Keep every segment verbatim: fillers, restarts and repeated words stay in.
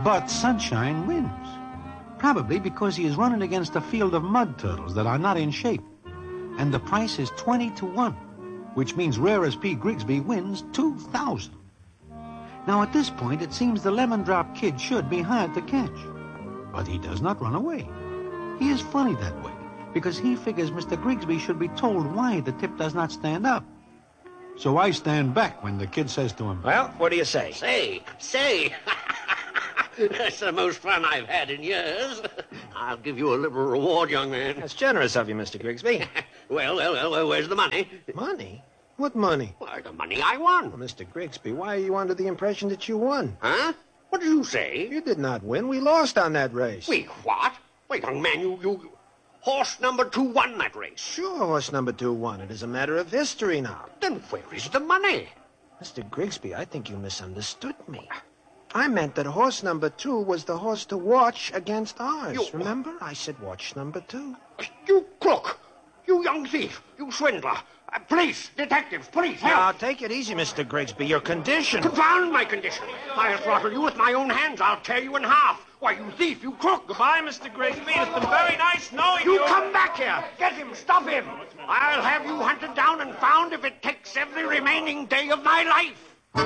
But Sunshine wins. Probably because he is running against a field of mud turtles that are not in shape. And the price is twenty to one, which means Rare as P. Grigsby wins two thousand. Now, at this point, it seems the Lemon Drop Kid should be hard to catch. But he does not run away. He is funny that way, because he figures Mister Grigsby should be told why the tip does not stand up. So I stand back when the kid says to him, "Well, what do you say?" Say, say. That's the most fun I've had in years. I'll give you a liberal reward, young man. That's generous of you, Mister Grigsby. well, well, well, well, where's the money? Money? What money? Why, the money I won. Well, Mister Grigsby, why are you under the impression that you won? Huh? What did you say? You did not win. We lost on that race. Wait, what? Wait, young man, you, you... Horse number two won that race. Sure, horse number two won. It is a matter of history now. Then where is the money? Mister Grigsby, I think you misunderstood me. I meant that horse number two was the horse to watch against ours. You... Remember? I said watch number two. You crook! You young thief! You swindler! Uh, police! Detectives! Police! Help! Now, take it easy, Mister Grigsby. Your condition... Confound my condition! I'll throttle you with my own hands. I'll tear you in half. Why, you thief! You crook! Goodbye, Mister Grigsby. It's been very nice knowing you. You come back here! Get him! Stop him! I'll have you hunted down and found if it takes every remaining day of my life!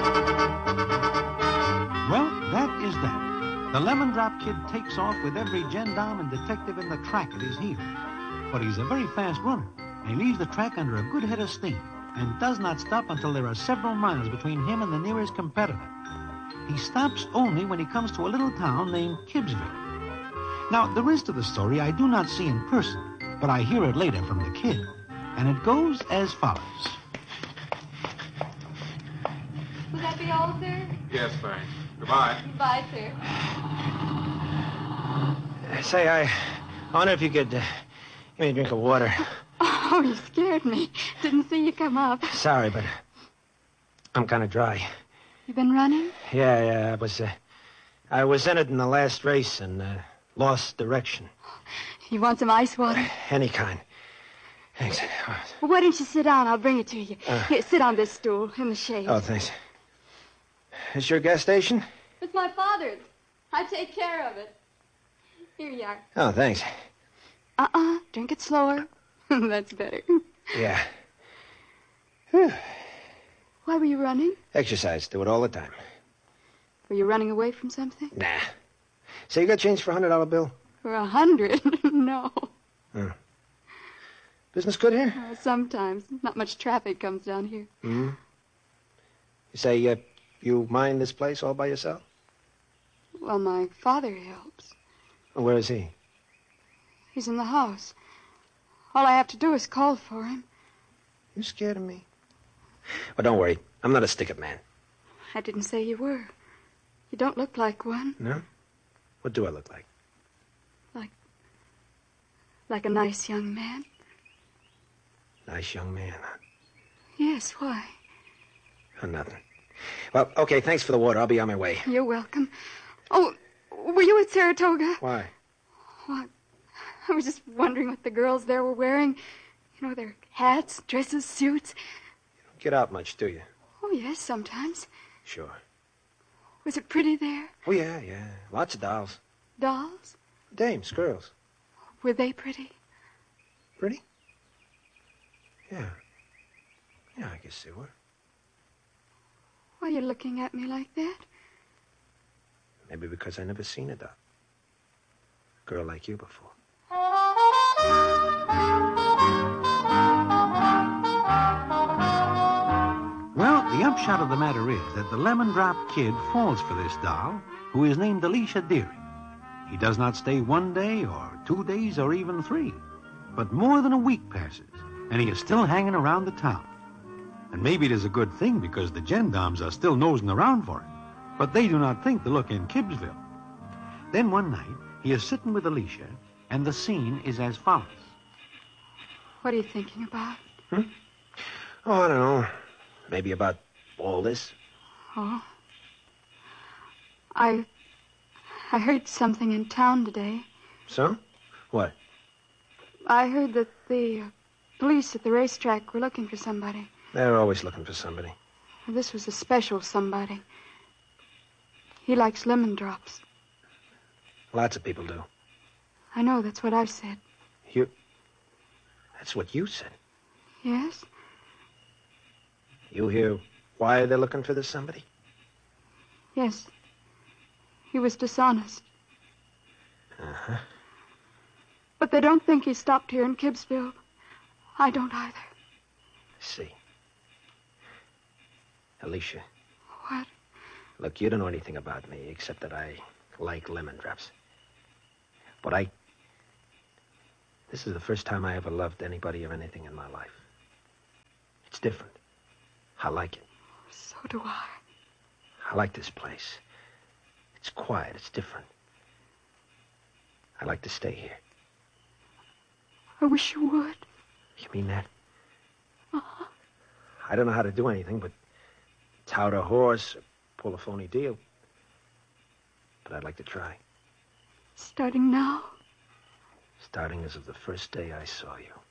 well, that is that. The Lemon Drop Kid takes off with every gendarme and detective in the track at his heels. But he's a very fast runner, and he leaves the track under a good head of steam and does not stop until there are several miles between him and the nearest competitor. He stops only when he comes to a little town named Kibbsville. Now, the rest of the story I do not see in person, but I hear it later from the kid, and it goes as follows. Will that be all, sir? Yes, Frank. Goodbye. Goodbye, sir. Say, I wonder if you could uh, give me a drink of water. Oh, you scared me. Didn't see you come up. Sorry, but I'm kind of dry. You been running? Yeah, yeah, I was, uh, I was in it in the last race and uh, lost direction. You want some ice water? Any kind. Thanks. Well, why don't you sit down? I'll bring it to you. Uh, Here, sit on this stool in the shade. Oh, thanks. Is your gas station? It's my father's. I take care of it. Here you are. Oh, thanks. Uh-uh. Drink it slower. That's better. Yeah. Whew. Why were you running? Exercise. Do it all the time. Were you running away from something? Nah. Say, you got change for a hundred dollar bill? For a hundred? No. Hmm. Business good here? Uh, sometimes. Not much traffic comes down here. Hmm. You say, uh, you mind this place all by yourself? Well, my father helps. Well, where is he? He's in the house. All I have to do is call for him. You scared of me? Well, don't worry. I'm not a stick-up man. I didn't say you were. You don't look like one. No? What do I look like? Like... like a nice young man. Nice young man, huh? Yes, why? Oh, nothing. Well, okay, thanks for the water. I'll be on my way. You're welcome. Oh, were you at Saratoga? Why? Well, I was just wondering what the girls there were wearing. You know, their hats, dresses, suits. You don't get out much, do you? Oh, yes, sometimes. Sure. Was it pretty there? Oh, yeah, yeah. Lots of dolls. Dolls? Dames, girls. Were they pretty? Pretty? Yeah. Yeah, I guess they were. Why are you looking at me like that? Maybe because I never seen a doll. A girl like you before. Well, the upshot of the matter is that the Lemon Drop Kid falls for this doll, who is named Alicia Deering. He does not stay one day or two days or even three, but more than a week passes, and he is still hanging around the town. And maybe it is a good thing because the gendarmes are still nosing around for him, but they do not think to look in Kibbsville. Then one night, he is sitting with Alicia, and the scene is as follows. What are you thinking about? Hmm? Oh, I don't know. Maybe about all this. Oh. I... I heard something in town today. So? What? I heard that the uh, police at the racetrack were looking for somebody. They're always looking for somebody. This was a special somebody. He likes lemon drops. Lots of people do. I know, that's what I've said. You... That's what you said. Yes? You hear why they're looking for this somebody? Yes. He was dishonest. Uh-huh. But they don't think he stopped here in Gibbsville. I don't either. I see. Alicia. What? Look, you don't know anything about me except that I like lemon drops. But I... This is the first time I ever loved anybody or anything in my life. It's different. I like it. So do I. I like this place. It's quiet. It's different. I like to stay here. I wish you would. You mean that? Uh-huh. I don't know how to do anything but tout a horse or pull a phony deal. But I'd like to try. Starting now? Starting as of the first day I saw you.